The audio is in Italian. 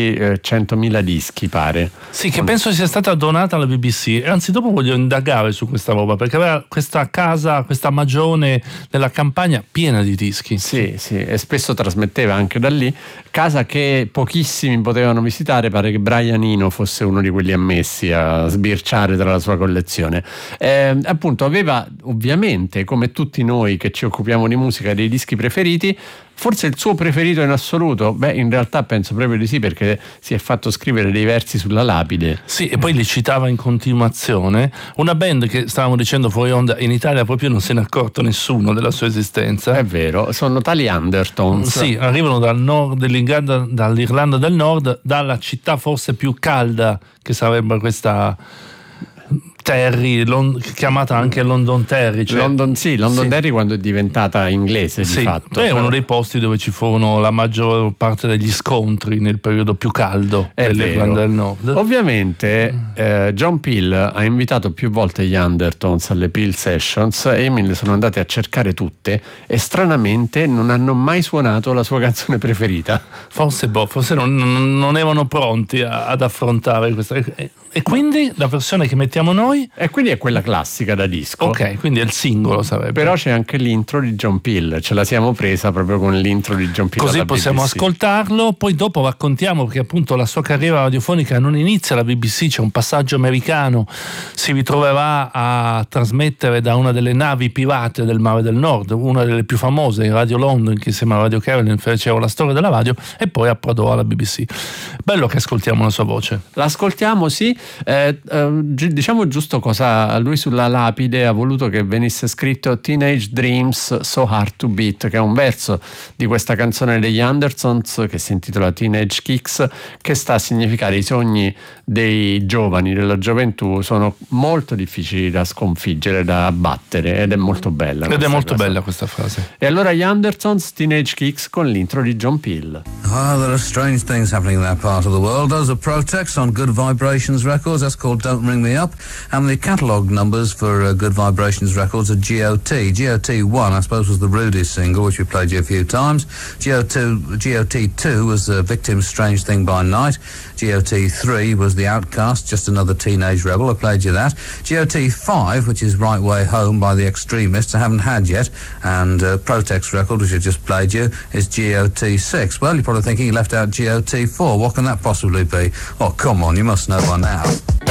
quasi 100.000 dischi, pare. Sì, che penso sia stata donata alla BBC. Anzi, dopo voglio indagare su questa roba, perché aveva questa casa, questa magione nella campagna piena di dischi. Sì, e spesso trasmetteva anche da lì, casa che pochissimi potevano visitare. Pare che Brian Eno fosse uno di quelli ammessi a sbirciare tra la sua collezione. Appunto, aveva ovviamente, come tutti noi che ci occupiamo di musica, dei dischi preferiti. Forse il suo preferito in assoluto? Beh, in realtà penso proprio di sì, perché si è fatto scrivere dei versi sulla lapide. Sì, e poi li citava in continuazione. Una band che, stavamo dicendo fuori onda, in Italia proprio non se ne è accorto nessuno della sua esistenza. È vero, sono tali Undertones. Sì, arrivano dal nord dall'Irlanda del Nord, dalla città forse più calda, che sarebbe questa Terry, chiamata anche London Terry, cioè London Terry, quando è diventata inglese di fatto. È uno dei posti dove ci furono la maggior parte degli scontri nel periodo più caldo dell'Irlanda del Nord. Ovviamente John Peel ha invitato più volte gli Undertones alle Peel Sessions e me le sono andate a cercare tutte, e stranamente non hanno mai suonato la sua canzone preferita. Forse non erano pronti ad affrontare questa. E quindi la versione che mettiamo noi? E quindi è quella classica da disco. Ok, quindi è il singolo, sarebbe. Però c'è anche l'intro di John Peel, ce la siamo presa proprio con l'intro di John Peel. Così possiamo ascoltarlo, poi dopo raccontiamo, perché appunto la sua carriera radiofonica non inizia alla BBC, c'è un passaggio americano, si ritroverà a trasmettere da una delle navi pirate del Mare del Nord, una delle più famose, in Radio London, che insieme a Radio Caroline fecero la storia della radio, e poi approdò alla BBC. Bello che ascoltiamo la sua voce. L'ascoltiamo, sì. Diciamo giusto cosa lui sulla lapide ha voluto che venisse scritto: Teenage Dreams So Hard to Beat, che è un verso di questa canzone degli Andersons che si intitola Teenage Kicks, che sta a significare i sogni dei giovani, della gioventù sono molto difficili da sconfiggere, da abbattere, ed è molto bella. Ed è molto bella questa frase. E allora gli Andersons, Teenage Kicks, con l'intro di John Peel. Oh, there are strange things happening in that part of the world. Those are Protex on Good Vibrations Records. That's called Don't Ring Me Up. And the catalogue numbers for Good Vibrations Records are GOT. GOT 1, I suppose, was the Rudy single, which we played you a few times. GOT 2 was Victim's Strange Thing by Night. GOT 3 was The Outcast, Just Another Teenage Rebel. I played you that. GOT 5, which is Right Way Home by The Extremists, I haven't had yet. And Protex record, which I just played you, is GOT 6. Well, you're probably thinking you left out GOT 4. What can that possibly be? Oh, come on, you must know by now.